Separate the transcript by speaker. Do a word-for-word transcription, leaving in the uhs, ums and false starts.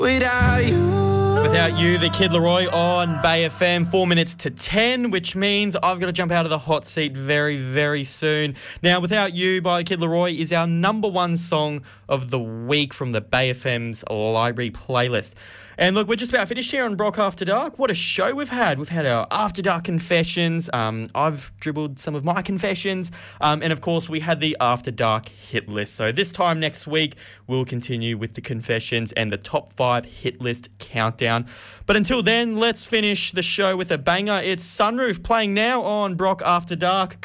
Speaker 1: without you.
Speaker 2: Without You, the Kid Laroi on Bay F M, four minutes to ten, which means I've got to jump out of the hot seat very, very soon. Now, Without You by Kid Laroi is our number one song of the week from the Bay F M's library playlist. And look, we're just about finished here on Brock After Dark. What a show we've had. We've had our After Dark confessions. Um, I've dribbled some of my confessions. Um, and, of course, we had the After Dark hit list. So this time next week, we'll continue with the confessions and the top five hit list countdown. But until then, let's finish the show with a banger. It's Sunroof playing now on Brock After Dark.